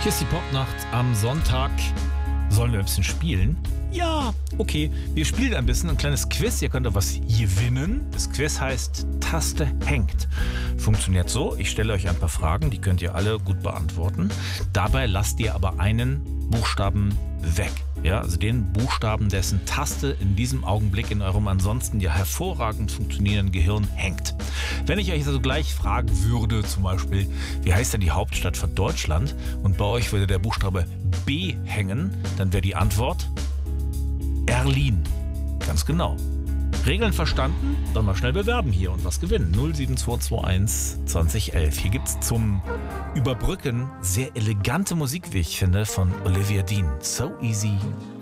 Hier ist die Popnacht am Sonntag. Sollen wir ein bisschen spielen? Ja, okay. Wir spielen ein bisschen ein kleines Quiz. Ihr könnt da was gewinnen. Das Quiz heißt Taste hängt. Funktioniert so, ich stelle euch ein paar Fragen, die könnt ihr alle gut beantworten. Dabei lasst ihr aber einen Buchstaben weg. Ja, also den Buchstaben, dessen Taste in diesem Augenblick in eurem ansonsten ja hervorragend funktionierenden Gehirn hängt. Wenn ich euch also gleich fragen würde, zum Beispiel, wie heißt denn die Hauptstadt von Deutschland? Und bei euch würde der Buchstabe B hängen, dann wäre die Antwort Berlin. Ganz genau. Regeln verstanden? Dann mal schnell bewerben hier und was gewinnen. 07221 2011. Hier gibt es zum Überbrücken sehr elegante Musik, wie ich finde, von Olivia Dean. So easy.